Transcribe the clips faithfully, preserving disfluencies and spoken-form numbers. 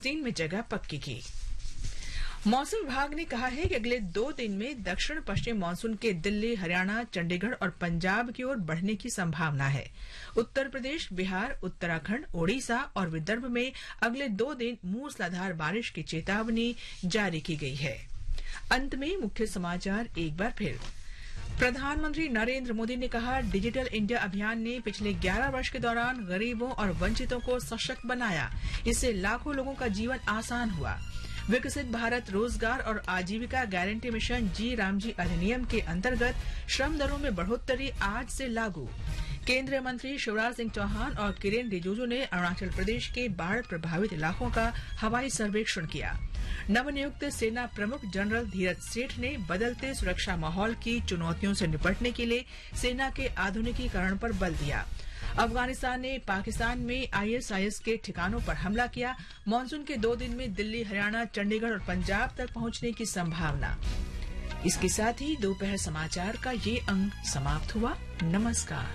तीन में जगह पक्की की। मौसम विभाग ने कहा है कि अगले दो दिन में दक्षिण पश्चिम मानसून के दिल्ली, हरियाणा, चंडीगढ़ और पंजाब की ओर बढ़ने की संभावना है। उत्तर प्रदेश, बिहार, उत्तराखंड, ओडिशा और विदर्भ में अगले दो दिन मूसलाधार बारिश की चेतावनी जारी की गई है। अंत में मुख्य समाचार एक बार फिर। प्रधानमंत्री नरेंद्र मोदी ने कहा, डिजिटल इंडिया अभियान ने पिछले ग्यारह वर्ष के दौरान गरीबों और वंचितों को सशक्त बनाया। इससे लाखों लोगों का जीवन आसान हुआ। विकसित भारत रोजगार और आजीविका गारंटी मिशन जी रामजी अधिनियम के अंतर्गत श्रम दरों में बढ़ोतरी आज से लागू। केंद्रीय मंत्री शिवराज सिंह चौहान और किरेन रिजिजू ने अरुणाचल प्रदेश के बाढ़ प्रभावित इलाकों का हवाई सर्वेक्षण किया। नवनियुक्त सेना प्रमुख जनरल धीरज सेठ ने बदलते सुरक्षा माहौल की चुनौतियों से निपटने के लिए सेना के आधुनिकीकरण पर बल दिया। अफगानिस्तान ने पाकिस्तान में आईएसआईएस के ठिकानों पर हमला किया। मानसून के दो दिन में दिल्ली, हरियाणा, चंडीगढ़ और पंजाब तक पहुंचने की संभावना। इसके साथ ही दोपहर समाचार का ये अंक समाप्त हुआ। नमस्कार।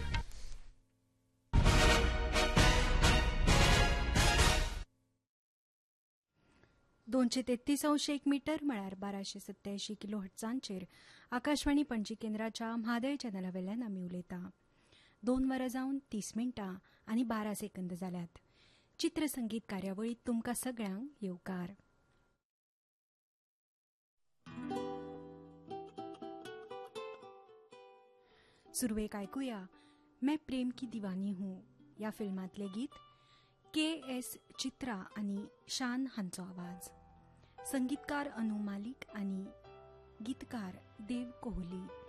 दोनशे तेहतीस अंश एक मीटर म्हळ्यार बाराशे सत्यायंशी किलो हट्सांचेर आकाशवाणी पणजी केंद्राच्या म्हादय चॅनला वेल्यान आमी उलयता। दोन वरां जावन तीस मिनटां आनी बारा सेकंद जाल्यात। चित्रसंगीत कार्यावळीत तुमकां सगळ्यांक येवकार। सुरवेक आयकुया मैं प्रेम की दीवानी हूँ या फिल्मांतले गीत। के एस चित्रा आनी शान हांचो आवाज। संगीतकार अनु मालिक आनी गीतकार देव कोहली।